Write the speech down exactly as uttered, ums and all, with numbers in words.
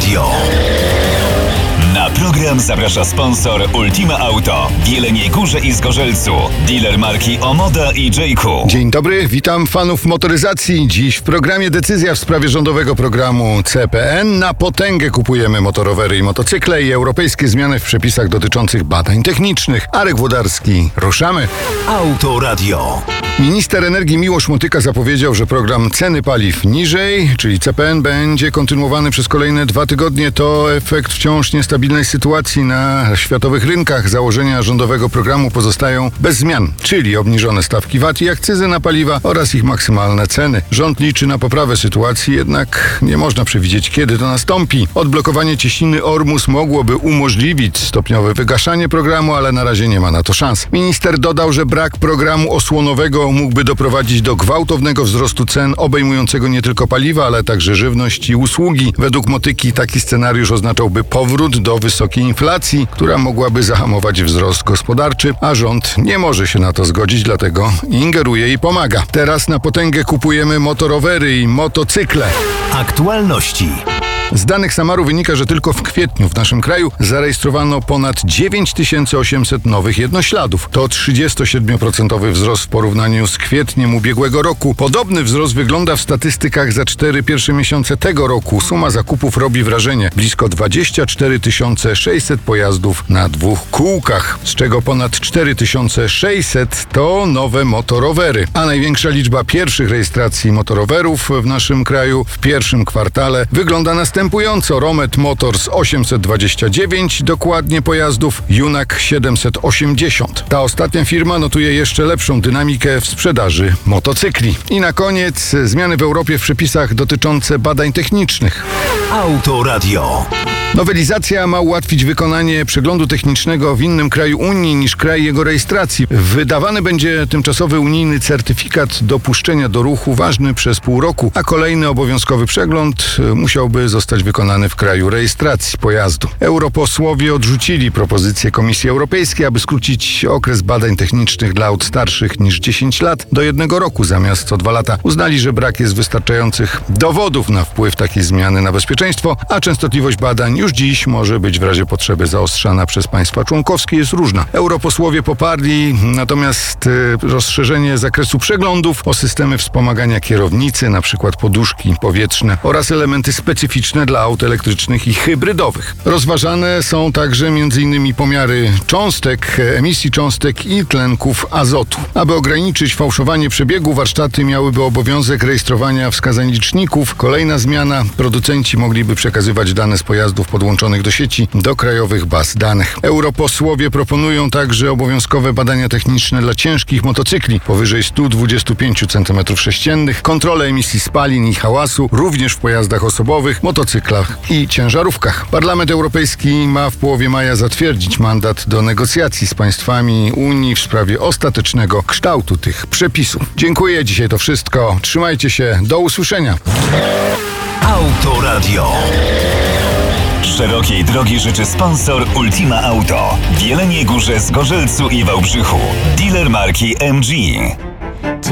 Radio. Na program zaprasza sponsor Ultima Auto w Jeleniej Górze i Zgorzelcu. Dealer marki Omoda i Jayku. Dzień dobry, witam fanów motoryzacji. Dziś w programie decyzja w sprawie rządowego programu C P N. Na potęgę kupujemy motorowery i motocykle i europejskie zmiany w przepisach dotyczących badań technicznych. Arek Włodarski, ruszamy. Autoradio. Minister energii Miłosz Motyka zapowiedział, że program ceny paliw niżej, czyli C P N, będzie kontynuowany przez kolejne dwa tygodnie. To efekt wciąż niestabilnej sytuacji na światowych rynkach. Założenia rządowego programu pozostają bez zmian, czyli obniżone stawki V A T i akcyzy na paliwa oraz ich maksymalne ceny. Rząd liczy na poprawę sytuacji, jednak nie można przewidzieć, kiedy to nastąpi. Odblokowanie cieśniny Ormus mogłoby umożliwić stopniowe wygaszanie programu, ale na razie nie ma na to szans. Minister dodał, że brak programu osłonowego mógłby doprowadzić do gwałtownego wzrostu cen obejmującego nie tylko paliwa, ale także żywność i usługi. Według Motyki taki scenariusz oznaczałby powrót do wysokiej inflacji, która mogłaby zahamować wzrost gospodarczy, a rząd nie może się na to zgodzić, dlatego ingeruje i pomaga. Teraz na potęgę kupujemy motorowery i motocykle. Aktualności. Z danych Samaru wynika, że tylko w kwietniu w naszym kraju zarejestrowano ponad dziewięć tysięcy osiemset nowych jednośladów. To trzydziestosiedem procent wzrost w porównaniu z kwietniem ubiegłego roku. Podobny wzrost wygląda w statystykach za cztery pierwsze miesiące tego roku. Suma zakupów robi wrażenie. Blisko dwadzieścia cztery tysiące sześćset pojazdów na dwóch kółkach, z czego ponad cztery tysiące sześćset to nowe motorowery. A największa liczba pierwszych rejestracji motorowerów w naszym kraju w pierwszym kwartale wygląda następująco. Następująco Romet Motors osiemset dwadzieścia dziewięć dokładnie pojazdów, Junak siedemset osiemdziesiąt. Ta ostatnia firma notuje jeszcze lepszą dynamikę w sprzedaży motocykli. I na koniec zmiany w Europie w przepisach dotyczące badań technicznych. Autoradio. Nowelizacja ma ułatwić wykonanie przeglądu technicznego w innym kraju Unii niż kraj jego rejestracji. Wydawany będzie tymczasowy unijny certyfikat dopuszczenia do ruchu ważny przez pół roku, a kolejny obowiązkowy przegląd musiałby zostać wykonany w kraju rejestracji pojazdu. Europosłowie odrzucili propozycję Komisji Europejskiej, aby skrócić okres badań technicznych dla aut starszych niż dziesięć lat do jednego roku zamiast co dwa lata. Uznali, że brak jest wystarczających dowodów na wpływ takiej zmiany na bezpieczeństwo, a częstotliwość badań już dziś może być w razie potrzeby zaostrzana przez państwa członkowskie, jest różna. Europosłowie poparli natomiast y, rozszerzenie zakresu przeglądów o systemy wspomagania kierownicy, np. poduszki powietrzne oraz elementy specyficzne dla aut elektrycznych i hybrydowych. Rozważane są także m.in. pomiary cząstek, emisji cząstek i tlenków azotu. Aby ograniczyć fałszowanie przebiegu, warsztaty miałyby obowiązek rejestrowania wskazań liczników. Kolejna zmiana: producenci mogliby przekazywać dane z pojazdów podłączonych do sieci do krajowych baz danych. Europosłowie proponują także obowiązkowe badania techniczne dla ciężkich motocykli powyżej sto dwadzieścia pięć centymetrów sześciennych, kontrolę emisji spalin i hałasu również w pojazdach osobowych, motocyklach i ciężarówkach. Parlament Europejski ma w połowie maja zatwierdzić mandat do negocjacji z państwami Unii w sprawie ostatecznego kształtu tych przepisów. Dziękuję, dzisiaj to wszystko. Trzymajcie się, do usłyszenia. Autoradio. Szerokiej drogi życzy sponsor Ultima Auto w Jeleniej Górze, Zgorzelcu i Wałbrzychu. Dealer marki M G.